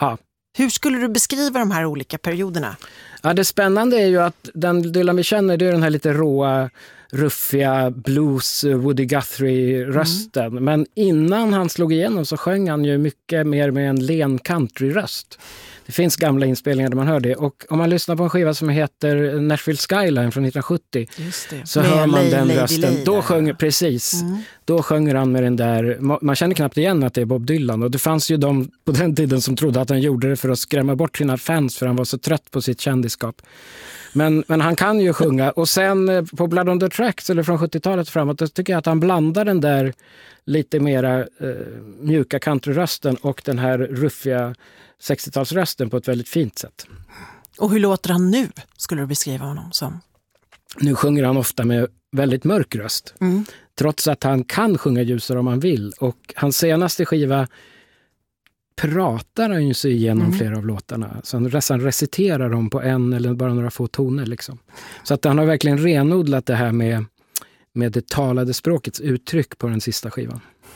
Ja. Hur skulle du beskriva de här olika perioderna? Ja, det spännande är ju att den Dylan vi känner, det är den här lite råa, ruffiga blues Woody Guthrie-rösten. Men innan han slog igenom så sjöng han ju mycket mer med en len country-röst. Det finns gamla inspelningar där man hör det. Och om man lyssnar på en skiva som heter Nashville Skyline från 1970 så hör man den rösten. Då sjunger, precis. Då sjunger han med den där. Man känner knappt igen att det är Bob Dylan. Och det fanns ju de på den tiden som trodde att han gjorde det för att skrämma bort sina fans för han var så trött på sitt kändisskap. Men han kan ju sjunga. Och sen på Blood on the Tracks eller från 70-talet framåt, då tycker jag att han blandar den där lite mera mjuka countryrösten och den här ruffiga 60-talsrösten på ett väldigt fint sätt. Och hur låter han nu, skulle du beskriva honom som? Nu sjunger han ofta med väldigt mörk röst. Trots att han kan sjunga ljusare om han vill. Och hans senaste skiva pratar han ju sig igenom flera av låtarna. Så han reciterar dem på en eller bara några få toner. Liksom. Så att han har verkligen renodlat det här med det talade språkets uttryck på den sista skivan.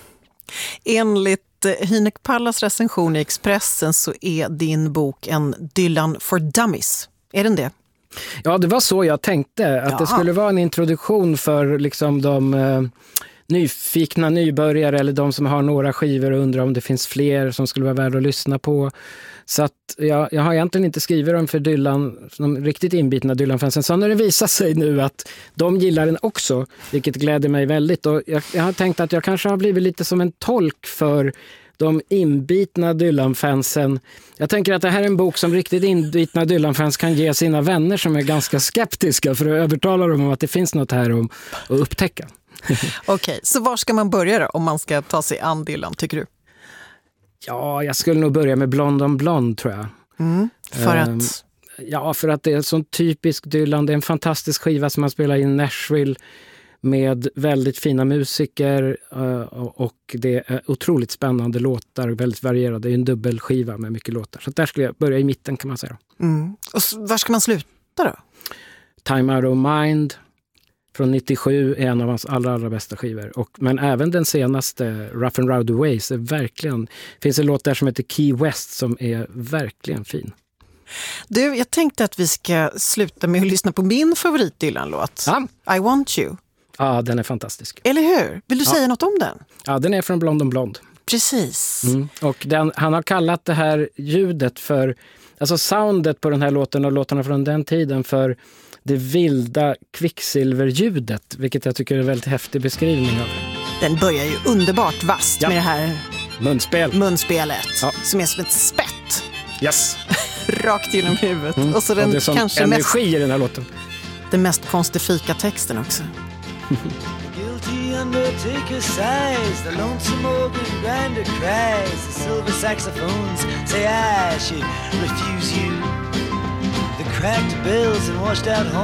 Enligt Hynek Pallas recension i Expressen så är din bok en Dylan for Dummies. Är den det? Ja, det var så jag tänkte. Att det skulle vara en introduktion för liksom de nyfikna nybörjare eller de som har några skivor och undrar om det finns fler som skulle vara värda att lyssna på. Så att jag har egentligen inte skrivit dem för Dylan, de riktigt inbitna Dylan-fansen. Så när det visar sig nu att de gillar den också, vilket gläder mig väldigt. Och jag har tänkt att jag kanske har blivit lite som en tolk för de inbitna Dylan-fansen. Jag tänker att det här är en bok som riktigt inbitna Dylan-fans kan ge sina vänner som är ganska skeptiska för att övertala dem om att det finns något här att upptäcka. Okej, så var ska man börja då om man ska ta sig an Dylan, tycker du? Ja, jag skulle nog börja med Blonde on Blonde, tror jag. För att? Ja, för att det är en sån typisk Dylan. Det är en fantastisk skiva som man spelar i Nashville med väldigt fina musiker och det är otroligt spännande låtar och väldigt varierade. Det är en dubbelskiva med mycket låtar. Så där skulle jag börja i mitten, kan man säga. Och var ska man sluta då? Time Out of Mind från 97 är en av hans allra bästa skivor. Men även den senaste, Rough and Rowdy Ways, är verkligen... finns en låt där som heter Key West som är verkligen fin. Du, jag tänkte att vi ska sluta med att lyssna på min favorit Dylan-låt. Ja. I Want You. Ja, den är fantastisk. Eller hur? Vill du säga något om den? Ja, den är från Blonde on Blonde. Precis. Och han har kallat det här ljudet för... alltså soundet på den här låten och låtarna från den tiden för det vilda kvicksilverljudet, vilket jag tycker är en väldigt häftig beskrivning av det. Den börjar ju underbart vasst med det här munspelet som är som ett spett. Yes. Rakt genom huvudet. Och så den det är som kanske energi i den här låten. Den mest konstifika texten också. Guilty undertaker sighs, the lonesome organ grinder cries, the silver saxophones say I should refuse you. The cracked bells and washed out